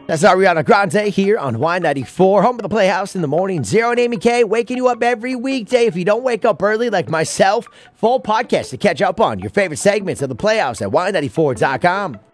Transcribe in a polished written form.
That's Ariana Grande here on Y94, home of the Playhouse in the morning. Zero and Amy K waking you up every weekday. If you don't wake up early like myself, full podcast to catch up on your favorite segments of the Playhouse at Y94.com.